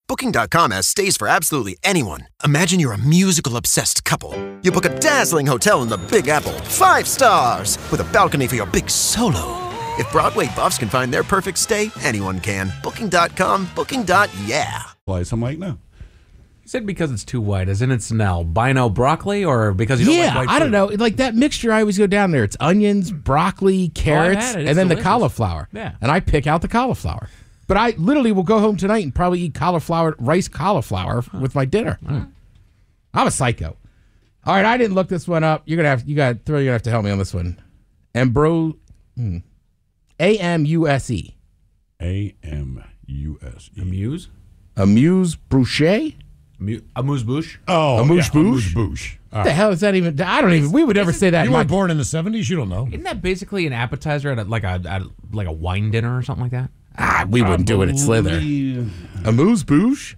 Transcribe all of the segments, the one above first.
Booking.com has stays for absolutely anyone. Imagine you're a musical-obsessed couple. You book a dazzling hotel in the Big Apple, 5 stars, with a balcony for your big solo. If Broadway buffs can find their perfect stay, anyone can. Booking.com, booking.yeah. I'm like, no. You said because it's too white, as in it's an albino broccoli, or because you don't like white food? I don't know. Like that mixture, I always go down there. It's onions, broccoli, carrots, had it. and It's then delicious. the cauliflower. Yeah. And I pick out the cauliflower. But I literally will go home tonight and probably eat rice cauliflower with my dinner. I'm a psycho. All right, I didn't look this one up. You're gonna have to help me on this one. AMUSE. AMUSE. Amuse? Amuse Boucher? Amuse-bouche? Oh, Amuse-bouche? Amuse-bouche. What the hell is that even? I don't even. We would never say that. You weren't born in the 70s. You don't know. Isn't that basically an appetizer at like a wine dinner or something like that? We wouldn't do it at Slither. Amuse-bouche?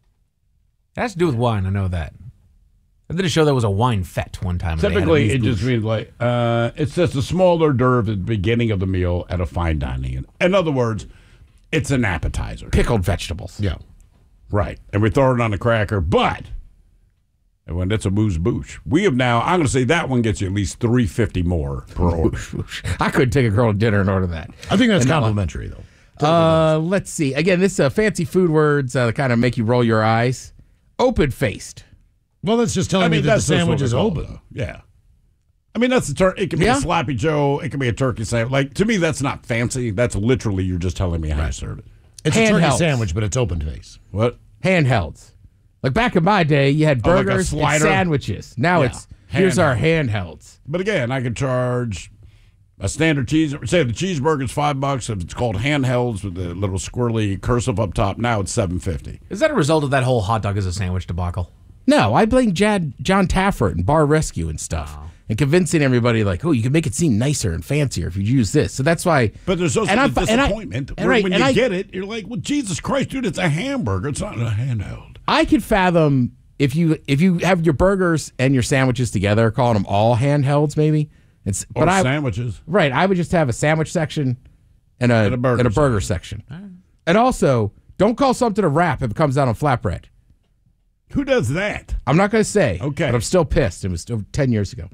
It has to do with wine. I know that. I did a show that was a wine fete one time. and they had Typically, it amuse-bouche. just means like it's just a small hors d'oeuvre at the beginning of the meal at a fine dining. In other words, it's an appetizer. Pickled vegetables. Yeah, right. And we throw it on a cracker, but when it's a amuse-bouche, we have now. I'm going to say that one gets you at least $3.50 more per order. I couldn't take a girl to dinner and order that. I think that's complimentary, though. Let's see. Again, this fancy food words that kind of make you roll your eyes. Open-faced. Well, that's just telling me that the that's just sandwich what is we call open. it, though. Yeah. I mean, that's it can be a Slappy Joe. It can be a turkey sandwich. Like, to me, that's not fancy. That's literally you're just telling me how to serve it. It's a turkey Handhelds. sandwich, but it's open face. What? Handhelds. Like back in my day, you had like a burgers and slider? sandwiches. Now Yeah. it's, here's our handhelds. But again, I could charge a standard cheese. Say the cheeseburger's $5. If it's called handhelds with the little squirrely cursive up top, now it's $7.50. Is that a result of that whole hot dog as a sandwich debacle? No, I blame John Taffert and Bar Rescue and stuff. And convincing everybody like, oh, you can make it seem nicer and fancier if you use this. So that's why. But there's also the disappointment. When you get it, you're like, well, Jesus Christ, dude, it's a hamburger. It's not a handheld. I could fathom if you have your burgers and your sandwiches together, calling them all handhelds, maybe. Sandwiches. Right. I would just have a sandwich section and a burger section. And also, don't call something a wrap if it comes out on flatbread. Who does that? I'm not going to say. Okay. But I'm still pissed. It was still 10 years ago.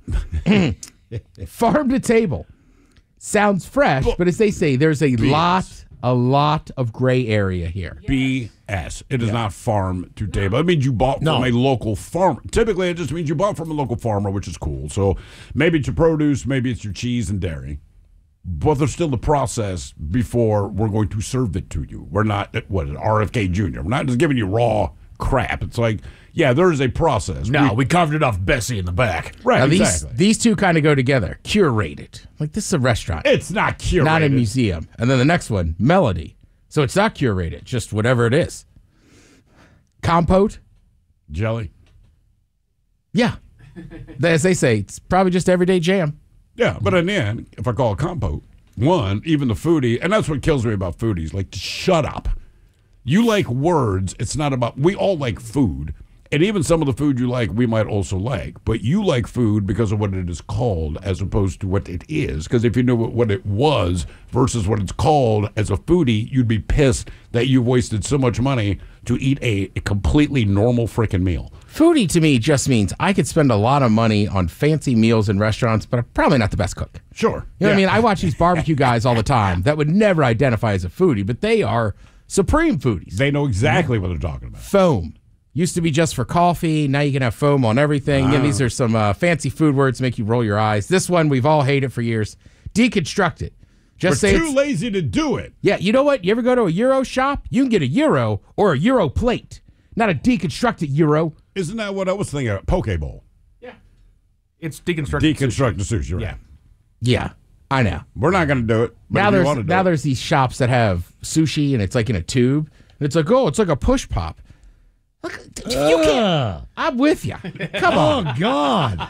Farm to table. Sounds fresh, but as they say, there's a lot of gray area here. BS. It is not farm to table. It means you bought from a local farmer. Typically, it just means you bought from a local farmer, which is cool. So maybe it's your produce, maybe it's your cheese and dairy. But there's still the process before we're going to serve it to you. We're not, RFK Jr. We're not just giving you raw crap. It's like, yeah, there is a process. We carved it off Bessie in the back. Right, Now, exactly. these two kind of go together. Curated. Like, this is a restaurant. It's not curated. Not a museum. And then the next one, Melody. So it's not curated, just whatever it is. Compote. Jelly. Yeah. As they say, it's probably just everyday jam. Yeah, but in the end, if I call it compote, even the foodie, and that's what kills me about foodies, like, shut up. You like words. It's not about, we all like food. And even some of the food you like, we might also like. But you like food because of what it is called as opposed to what it is. Because if you knew what it was versus what it's called as a foodie, you'd be pissed that you wasted so much money to eat a completely normal freaking meal. Foodie to me just means I could spend a lot of money on fancy meals in restaurants, but I'm probably not the best cook. Sure. You know what I mean? I watch these barbecue guys all the time that would never identify as a foodie, but they are supreme foodies. They know exactly what they're talking about. Foam. Used to be just for coffee. Now you can have foam on everything. Again, these are some fancy food words to make you roll your eyes. This one, we've all hated for years. Deconstruct it. Just We're say too lazy to do it. Yeah, you know what? You ever go to a Euro shop? You can get a Euro or a Euro plate, not a deconstructed Euro. Isn't that what I was thinking? Poke bowl. Yeah. It's deconstructed. Deconstruct the sushi, right? Yeah. Yeah, I know. We're not going to do it. But Now if you want to do it. there's these shops that have sushi and it's like in a tube. And it's like, oh, it's like a push pop. Look, you can't. I'm with you. Come on. Oh, God.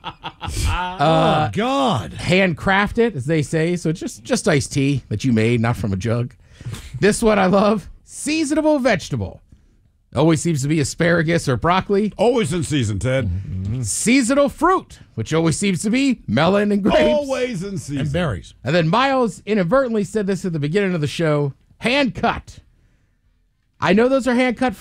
Oh, God. Handcrafted, as they say. So it's just iced tea that you made, not from a jug. This one I love. Seasonable vegetable. Always seems to be asparagus or broccoli. Always in season, Ted. Seasonal fruit, which always seems to be melon and grapes. Always in season. And berries. And then Miles inadvertently said this at the beginning of the show. Hand cut. I know those are hand cut